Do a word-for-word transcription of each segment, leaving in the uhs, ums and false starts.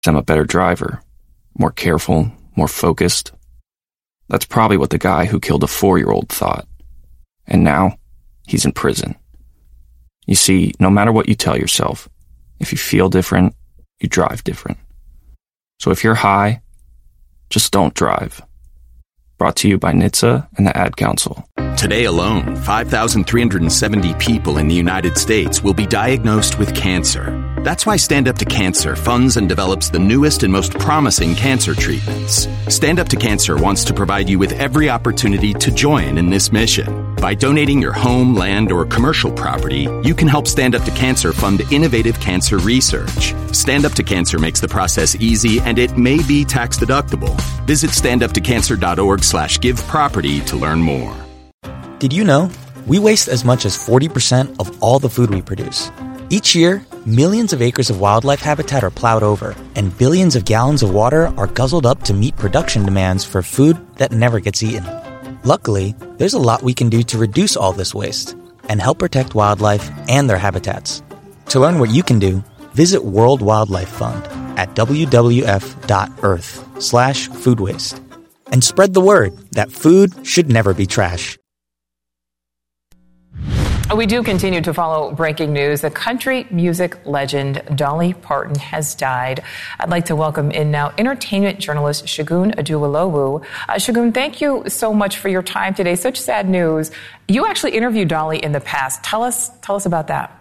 I'm a better driver, more careful, more focused. That's probably what the guy who killed a four-year-old thought. And now, he's in prison. You see, no matter what you tell yourself, if you feel different, you drive different. So if you're high, just don't drive. Brought to you by N H T S A and the Ad Council. Today alone, five thousand three hundred seventy people in the United States will be diagnosed with cancer. That's why Stand Up to Cancer funds and develops the newest and most promising cancer treatments. Stand Up to Cancer wants to provide you with every opportunity to join in this mission. By donating your home, land, or commercial property, you can help Stand Up to Cancer fund innovative cancer research. Stand Up to Cancer makes the process easy, and it may be tax deductible. Visit standuptocancer.org slash give property to learn more. Did you know we waste as much as forty percent of all the food we produce? Each year, millions of acres of wildlife habitat are plowed over, and billions of gallons of water are guzzled up to meet production demands for food that never gets eaten. Luckily, there's a lot we can do to reduce all this waste and help protect wildlife and their habitats. To learn what you can do, visit World Wildlife Fund at w w f dot earth slash food waste and spread the word that food should never be trash. We do continue to follow breaking news. The country music legend Dolly Parton has died. I'd like to welcome in now entertainment journalist Segun Aduolowu. Uh, Segun, thank you so much for your time today. Such sad news. You actually interviewed Dolly in the past. Tell us, tell us about that.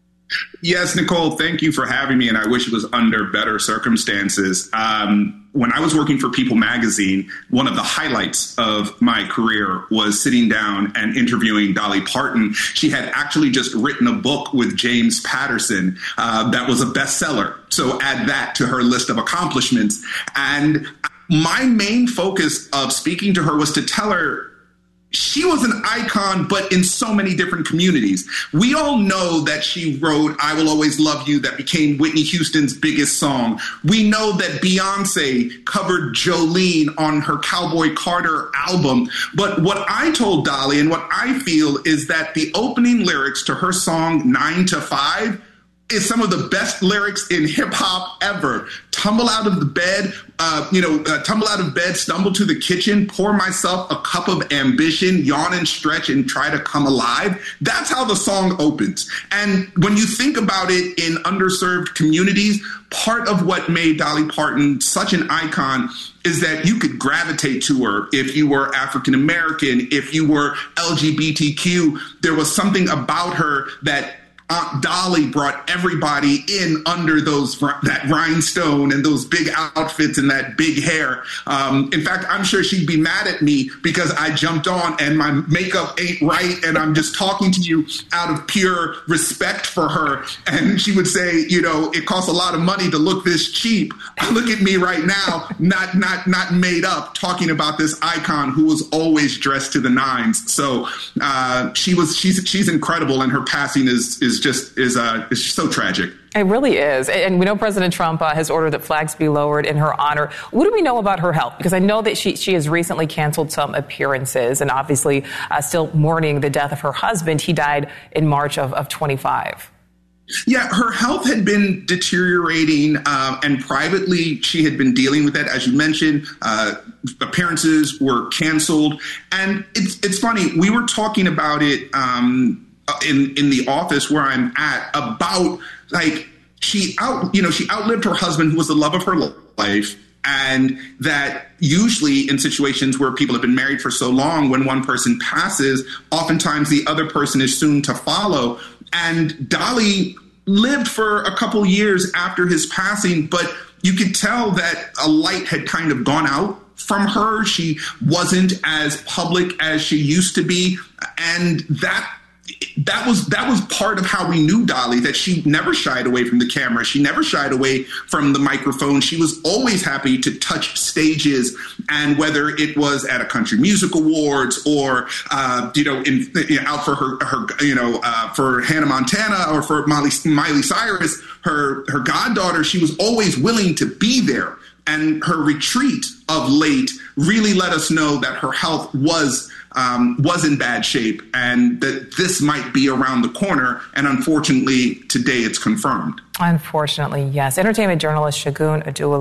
Yes, Nicole, thank you for having me, and I wish it was under better circumstances. Um, when I was working for People magazine, one of the highlights of my career was sitting down and interviewing Dolly Parton. She had actually just written a book with James Patterson uh, that was a bestseller. So add that to her list of accomplishments. And my main focus of speaking to her was to tell her she was an icon, but in so many different communities. We all know that she wrote I Will Always Love You, that became Whitney Houston's biggest song. We know that Beyonce covered Jolene on her Cowboy Carter album. But what I told Dolly and what I feel is that the opening lyrics to her song Nine to Five is some of the best lyrics in hip hop ever. Tumble out of the bed, uh, you know, uh, tumble out of bed, stumble to the kitchen, pour myself a cup of ambition, yawn and stretch and try to come alive. That's how the song opens. And when you think about it in underserved communities, part of what made Dolly Parton such an icon is that you could gravitate to her if you were African American, if you were L G B T Q. There was something about her that Aunt Dolly brought everybody in under those that rhinestone and those big outfits and that big hair. Um, in fact, I'm sure she'd be mad at me because I jumped on and my makeup ain't right and I'm just talking to you out of pure respect for her. And she would say, you know, it costs a lot of money to look this cheap. Look at me right now, not not not made up, talking about this icon who was always dressed to the nines. So uh, she was she's she's incredible, and her passing is is. just is uh, is so tragic. It really is. And we know President Trump uh, has ordered that flags be lowered in her honor. What do we know about her health? Because I know that she, she has recently canceled some appearances and obviously uh, still mourning the death of her husband. He died in March of, of twenty-five. Yeah, her health had been deteriorating, uh, and privately she had been dealing with that. As you mentioned, uh, appearances were canceled. And it's, it's funny, we were talking about it um in in the office where I'm at about like she out you know she outlived her husband, who was the love of her life, and that usually in situations where people have been married for so long, when one person passes, oftentimes the other person is soon to follow. And Dolly lived for a couple years after his passing, but you could tell that a light had kind of gone out from her. She wasn't as public as she used to be, and that That was that was part of how we knew Dolly, that she never shied away from the camera. She never shied away from the microphone. She was always happy to touch stages, and whether it was at a country music awards or uh, you know, in, you know, out for her her you know uh, for Hannah Montana or for Miley, Miley Cyrus, her her goddaughter, she was always willing to be there. And her retreat of late really let us know that her health was um, was in bad shape, and that this might be around the corner. And unfortunately, today it's confirmed. Unfortunately, yes. Entertainment journalist Segun Aduolowu